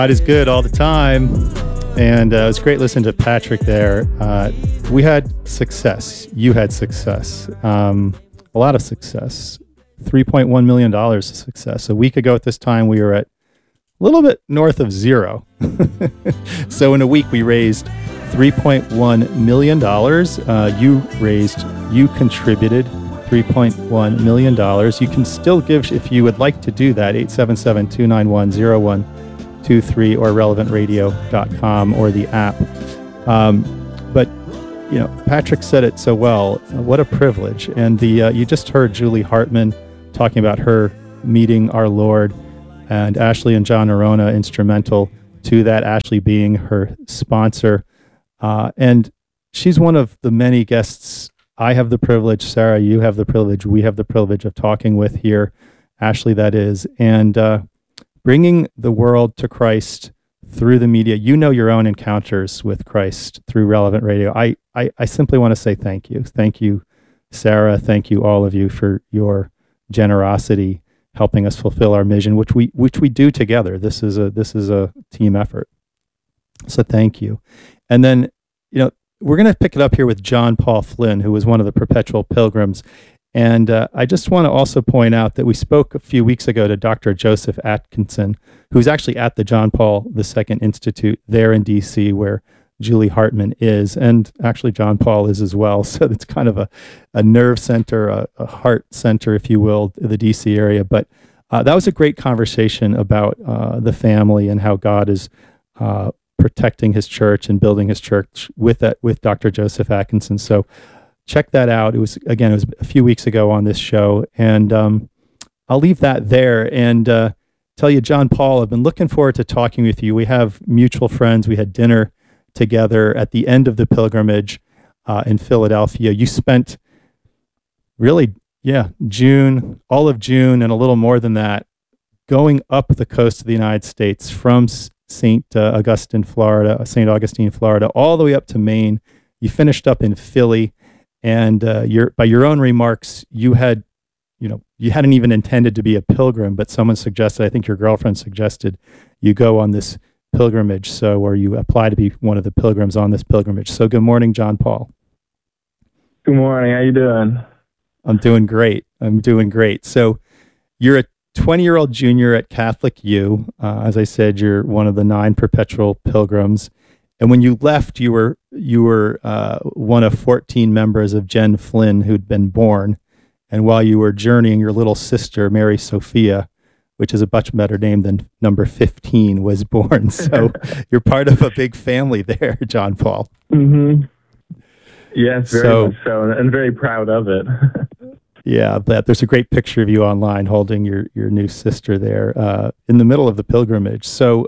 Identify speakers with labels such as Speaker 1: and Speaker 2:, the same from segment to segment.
Speaker 1: God is good all the time. And it was great listening to Patrick there. We had success. You had success. A lot of success. $3.1 million of success. A week ago at this time, we were at a little bit north of zero. So in a week, we raised $3.1 million. You contributed $3.1 million. You can still give if you would like to do that, 877-291-0123 or relevantradio.com or the app. But, Patrick said it so well. What a privilege. And you just heard Julie Hartman talking about her meeting our Lord, and Ashley and John Arona instrumental to that, Ashley being her sponsor. And she's one of the many guests I have the privilege, Sarah, you have the privilege, we have the privilege of talking with here, Ashley, that is, and bringing the world to Christ through the media. You know your own encounters with Christ through Relevant Radio. I simply want to say thank you. Thank you, Sarah. Thank you, all of you, for your generosity, helping us fulfill our mission, which we do together. This is a team effort. So thank you. And then, we're going to pick it up here with John Paul Flynn, who was one of the perpetual pilgrims. And I just want to also point out that we spoke a few weeks ago to Dr. Joseph Atkinson, who's actually at the John Paul II Institute there in D.C., where Julie Hartman is, and actually John Paul is as well. So it's kind of a nerve center, a heart center, if you will, the D.C. area. But that was a great conversation about the family and how God is protecting his church and building his church with Dr. Joseph Atkinson. So check that out. It was a few weeks ago on this show, and I'll leave that there and tell you, John Paul, I've been looking forward to talking with you. We have mutual friends. We had dinner together at the end of the pilgrimage in Philadelphia. You spent really, June, all of June and a little more than that, going up the coast of the United States from St. Augustine, Florida, all the way up to Maine. You finished up in Philly, and by your own remarks, you hadn't even intended to be a pilgrim, but someone suggested, I think your girlfriend suggested, you go on this pilgrimage, or you apply to be one of the pilgrims on this pilgrimage. So good morning, John Paul.
Speaker 2: Good morning. How you doing?
Speaker 1: I'm doing great. So you're a 20-year-old junior at Catholic U. As I said, you're one of the 9 perpetual pilgrims. And when you left, you were one of 14 members of Jen Flynn who'd been born. And while you were journeying, your little sister, Mary Sophia, which is a much better name than number 15, was born. So you're part of a big family there, John Paul.
Speaker 2: Mm-hmm. Yes, very much so, and very proud of it.
Speaker 1: Yeah, there's a great picture of you online holding your new sister there in the middle of the pilgrimage. So,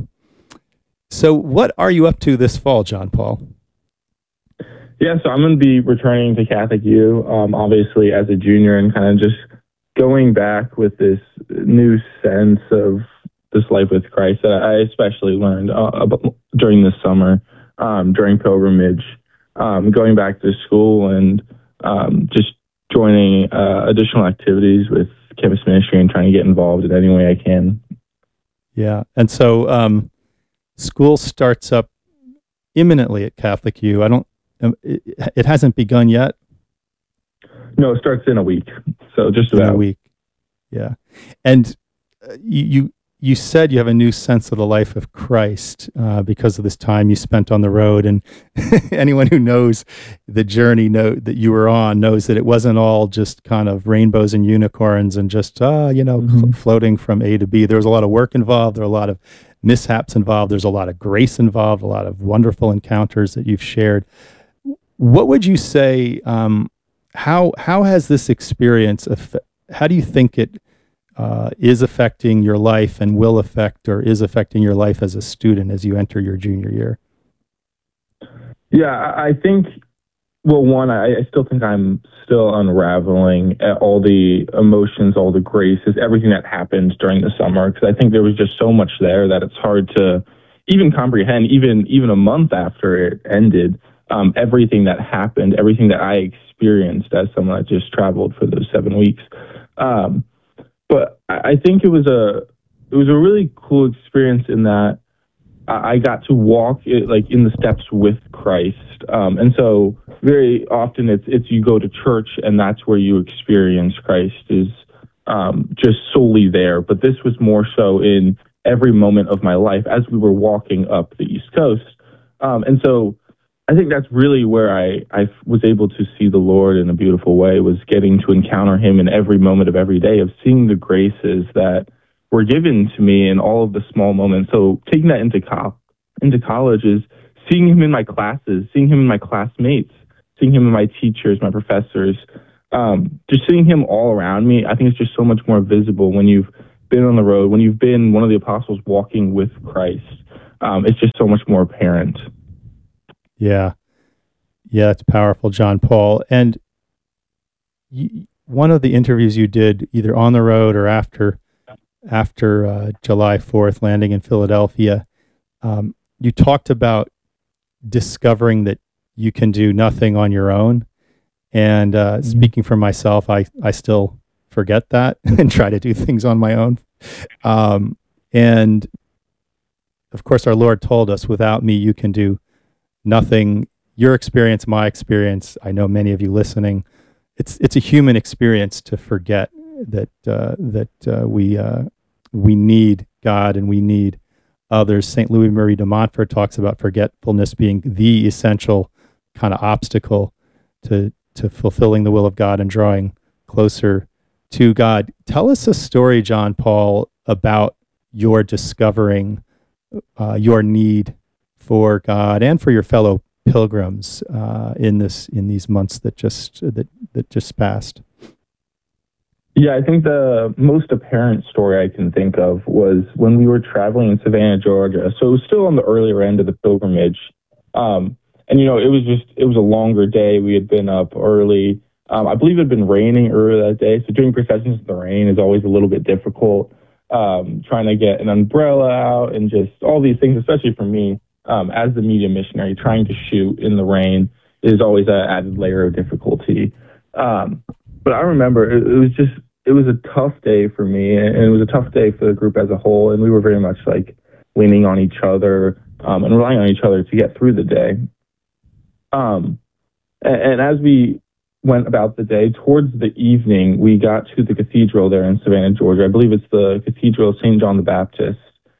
Speaker 1: so what are you up to this fall, John Paul?
Speaker 2: Yeah, so I'm going to be returning to Catholic U, obviously as a junior, and kind of just going back with this new sense of this life with Christ that I especially learned during the summer, during pilgrimage, going back to school and just joining additional activities with campus ministry and trying to get involved in any way I can.
Speaker 1: Yeah. And so school starts up imminently at Catholic U. It hasn't begun yet?
Speaker 2: No, it starts in a week. So just about
Speaker 1: in a week. Yeah. And you said you have a new sense of the life of Christ because of this time you spent on the road. And anyone who knows the journey that you were on knows that it wasn't all just kind of rainbows and unicorns and just, floating from A to B. There was a lot of work involved. There were a lot of mishaps involved. There's a lot of grace involved, a lot of wonderful encounters that you've shared. What would you say, how has this experience, how do you think it is affecting your life and will affect or is affecting your life as a student as you enter your junior year?
Speaker 2: Yeah, I think, well, one, I still think I'm still unraveling all the emotions, all the graces, everything that happened during the summer, because I think there was just so much there that it's hard to even comprehend, even a month after it ended, everything that happened, everything that I experienced as someone that just traveled for those 7 weeks. But I think it was a really cool experience in that I got to walk like in the steps with Christ. And so very often it's you go to church and that's where you experience Christ is just solely there. But this was more so in every moment of my life as we were walking up the East Coast. And so I think that's really where I was able to see the Lord in a beautiful way, was getting to encounter him in every moment of every day, of seeing the graces that were given to me in all of the small moments. So taking that into college is seeing him in my classes, seeing him in my classmates, seeing him in my teachers, my professors, just seeing him all around me. I think it's just so much more visible when you've been on the road, when you've been one of the apostles walking with Christ. It's just so much more apparent.
Speaker 1: Yeah. Yeah, it's powerful, John Paul. And one of the interviews you did either on the road or after July 4th, landing in Philadelphia, you talked about discovering that you can do nothing on your own. And speaking for myself, I still forget that and try to do things on my own. And of course, our Lord told us, without me, you can do nothing. Your experience, my experience, I know many of you listening, it's a human experience to forget that we need God and we need others. St. Louis Marie de Montfort talks about forgetfulness being the essential kind of obstacle to fulfilling the will of God and drawing closer to God. Tell us a story, John Paul, about your discovering your need for God and for your fellow pilgrims in these months that just passed.
Speaker 2: Yeah, I think the most apparent story I can think of was when we were traveling in Savannah, Georgia. So it was still on the earlier end of the pilgrimage. And, it was a longer day. We had been up early. I believe it had been raining earlier that day. So doing processions in the rain is always a little bit difficult. Trying to get an umbrella out and just all these things, especially for me, as the media missionary, trying to shoot in the rain is always an added layer of difficulty. But I remember it was a tough day for me, and it was a tough day for the group as a whole, and we were very much like leaning on each other and relying on each other to get through the day. And as we went about the day, towards the evening, we got to the cathedral there in Savannah, Georgia. I believe it's the Cathedral of St. John the Baptist.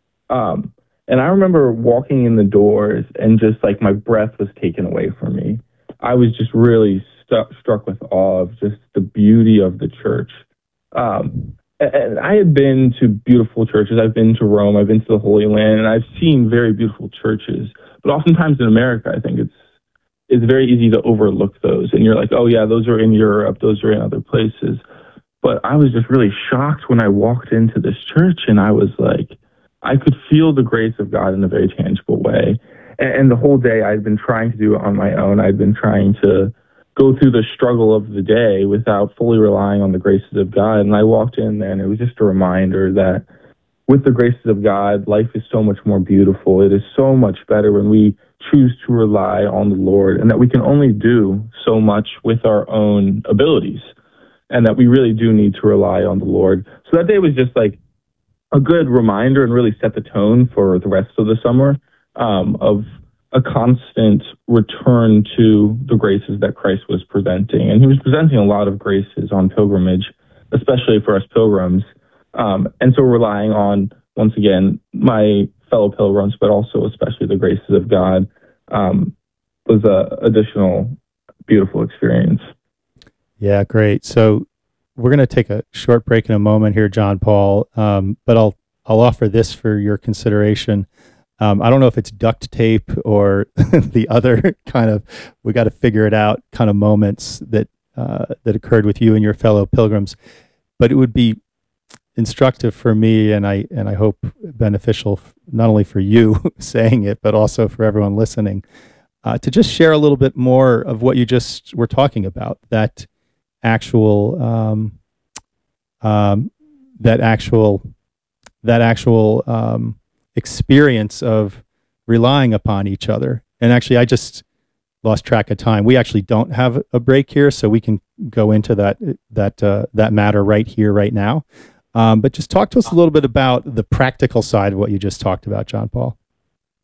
Speaker 2: And I remember walking in the doors and just like my breath was taken away from me. I was just really struck with awe of just the beauty of the church. And I had been to beautiful churches. I've been to Rome. I've been to the Holy Land, and I've seen very beautiful churches. But oftentimes in America, I think it's very easy to overlook those. And you're like, oh yeah, those are in Europe. Those are in other places. But I was just really shocked when I walked into this church, and I was like, I could feel the grace of God in a very tangible way. And the whole day I'd been trying to do it on my own. I'd been trying to go through the struggle of the day without fully relying on the graces of God. And I walked in there, and it was just a reminder that with the graces of God, life is so much more beautiful. It is so much better when we choose to rely on the Lord, and that we can only do so much with our own abilities, and that we really do need to rely on the Lord. So that day was just like a good reminder and really set the tone for the rest of the summer, of a constant return to the graces that Christ was presenting. And he was presenting a lot of graces on pilgrimage, especially for us pilgrims. And so relying on, once again, my fellow pilgrims, but also especially the graces of God, was a additional beautiful experience.
Speaker 1: Yeah, great. So we're going to take a short break in a moment here, John Paul, but I'll offer this for your consideration. I don't know if it's duct tape or the other kind of, we got to figure it out kind of moments that occurred with you and your fellow pilgrims, but it would be instructive for me, and I hope beneficial not only for you saying it, but also for everyone listening, to just share a little bit more of what you just were talking about, that actual experience of relying upon each other. And actually, I just lost track of time. We actually don't have a break here, so we can go into that matter right here, right now. But just talk to us a little bit about the practical side of what you just talked about, John Paul.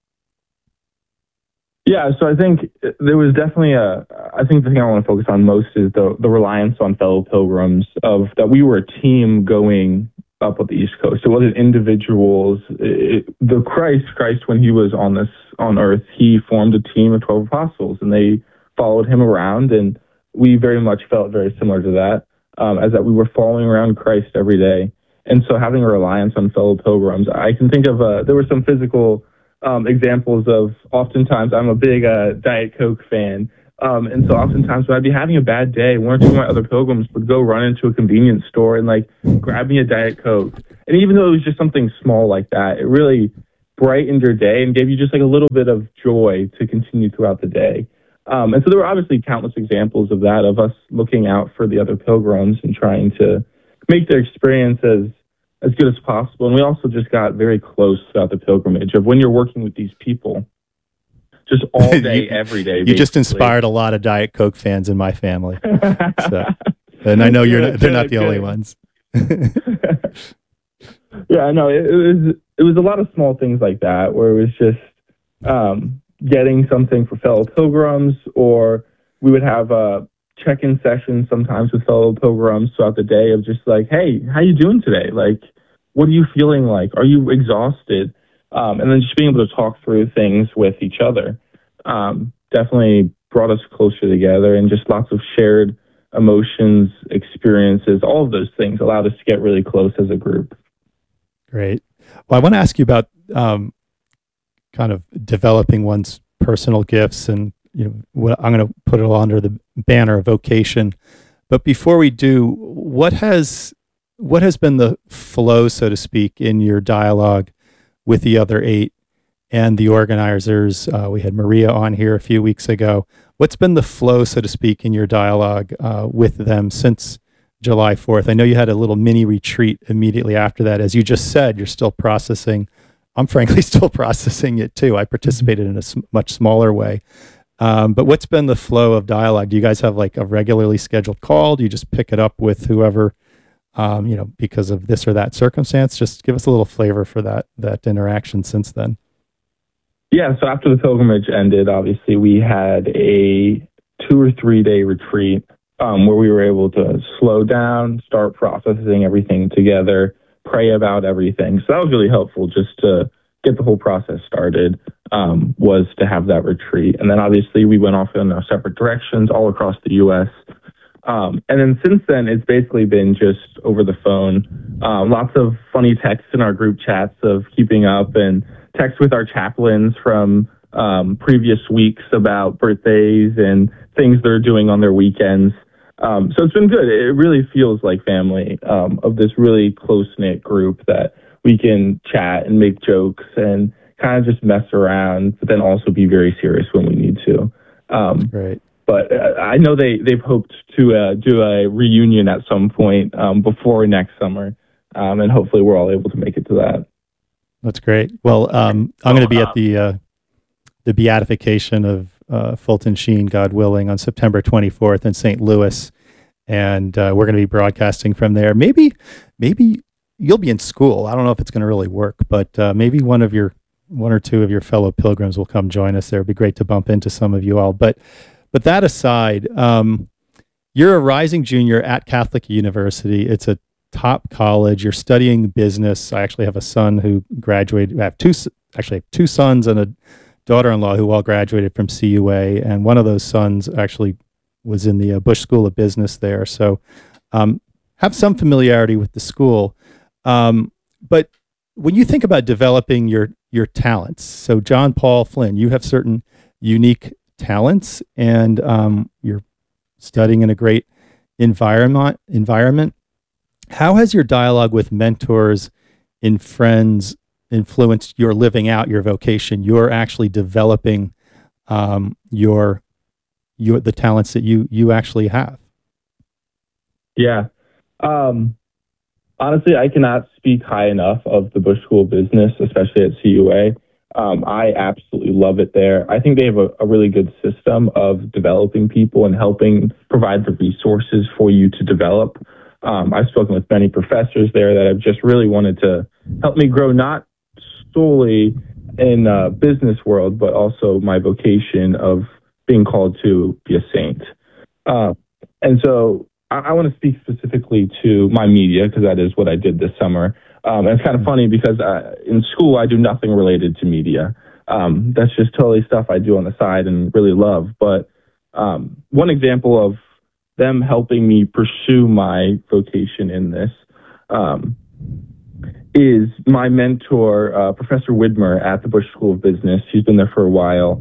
Speaker 2: Yeah, so I think there was definitely I think the thing I want to focus on most is the reliance on fellow pilgrims of that we were a team going up on the East Coast. It wasn't individuals. The Christ, when he was on earth, he formed a team of 12 apostles and they followed him around. And we very much felt very similar to that, as that we were following around Christ every day. And so having a reliance on fellow pilgrims, I can think of, there were some physical examples of oftentimes I'm a big Diet Coke fan. And so oftentimes when I'd be having a bad day, one or two of my other pilgrims would go run into a convenience store and like grab me a Diet Coke. And even though it was just something small like that, it really brightened your day and gave you just like a little bit of joy to continue throughout the day. And so there were obviously countless examples of that, of us looking out for the other pilgrims and trying to make their experience as good as possible. And we also just got very close throughout the pilgrimage of when you're working with these people just all day, every day.
Speaker 1: You just inspired a lot of Diet Coke fans in my family. So, and I know they're not the only ones.
Speaker 2: Yeah, I know. It was a lot of small things like that where it was just getting something for fellow pilgrims, or we would have check-in sessions sometimes with fellow pilgrims throughout the day of just like, hey, how you doing today? Like, what are you feeling like? Are you exhausted? And then just being able to talk through things with each other definitely brought us closer together, and just lots of shared emotions, experiences, all of those things allowed us to get really close as a group.
Speaker 1: Great. Well, I want to ask you about kind of developing one's personal gifts, and I'm going to put it all under the banner of vocation. But before we do, what has been the flow, so to speak, in your dialogue with the other 8 and the organizers? We had Maria on here a few weeks ago. What's been the flow, so to speak, in your dialogue with them since July 4th? I know you had a little mini retreat immediately after that. As you just said, you're still processing. I'm frankly still processing it too. I participated in a much smaller way. But what's been the flow of dialogue? Do you guys have like a regularly scheduled call? Do you just pick it up with whoever, because of this or that circumstance? Just give us a little flavor for that interaction since then.
Speaker 2: Yeah, so after the pilgrimage ended, obviously we had a 2 or 3 day retreat where we were able to slow down, start processing everything together, pray about everything. So that was really helpful just to get the whole process started, was to have that retreat. And then obviously we went off in our separate directions all across the U.S. And then since then, it's basically been just over the phone. Lots of funny texts in our group chats of keeping up, and texts with our chaplains from previous weeks about birthdays and things they're doing on their weekends. So it's been good. It really feels like family, of this really close-knit group that we can chat and make jokes and kind of just mess around, but then also be very serious when we need to.
Speaker 1: Right.
Speaker 2: But I know they've hoped to do a reunion at some point before next summer, and hopefully we're all able to make it to that.
Speaker 1: That's great. Well, I'm going to be at the beatification of Fulton Sheen, God willing, on September 24th in St. Louis, and we're going to be broadcasting from there. Maybe you'll be in school. I don't know if it's going to really work, but maybe one or two of your fellow pilgrims will come join us there. It'd be great to bump into some of you all. But that aside, you're a rising junior at Catholic University. It's a top college. You're studying business. I actually have a son who graduated. I have two sons and a daughter-in-law who all graduated from CUA, and one of those sons actually was in the Bush School of Business there. So have some familiarity with the school. But when you think about developing your talents, so John Paul Flynn, you have certain unique talents, and you're studying in a great environment. How has your dialogue with mentors and friends influenced your living out your vocation? You're actually developing the talents that you actually have.
Speaker 2: Yeah. Honestly, I cannot speak high enough of the Bush School of Business, especially at CUA. I absolutely love it there. I think they have a really good system of developing people and helping provide the resources for you to develop. I've spoken with many professors there that have just really wanted to help me grow, not solely business world, but also my vocation of being called to be a saint. Uh, and so I want to speak specifically to my media because that is what I did this summer. And it's kind of funny because in school I do nothing related to media. That's just totally stuff I do on the side and really love. But one example of them helping me pursue my vocation in this is my mentor, Professor Widmer at the Bush School of Business. He's been there for a while.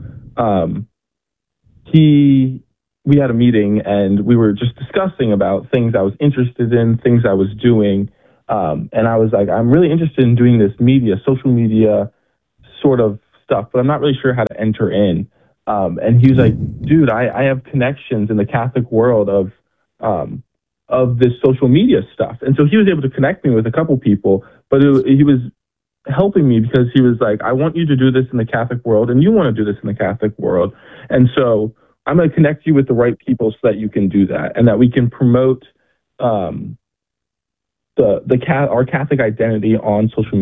Speaker 2: We had a meeting and we were just discussing about things I was interested in, things I was doing. And I was like, I'm really interested in doing this social media sort of stuff, but I'm not really sure how to enter in. And he was like, dude, I have connections in the Catholic world of this social media stuff. And so he was able to connect me with a couple people, but he was helping me because he was like, I want you to do this in the Catholic world and you want to do this in the Catholic world. And so I'm going to connect you with the right people so that you can do that and that we can promote our Catholic identity on social media.